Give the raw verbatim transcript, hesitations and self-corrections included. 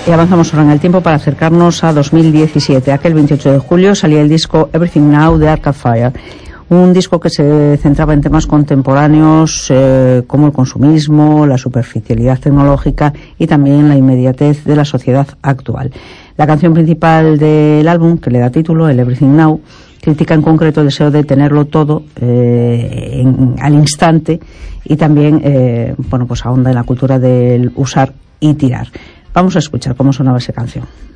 Y avanzamos ahora en el tiempo para acercarnos a dos mil diecisiete. Aquel veintiocho de julio salía el disco Everything Now de Arcade Fire. Un disco que se centraba en temas contemporáneos eh, como el consumismo, la superficialidad tecnológica y también la inmediatez de la sociedad actual. La canción principal del álbum, que le da título, el Everything Now, critica en concreto el deseo de tenerlo todo eh, en, al instante y también eh, bueno, pues ahonda en la cultura del usar y tirar. Vamos a escuchar cómo sonaba esa canción.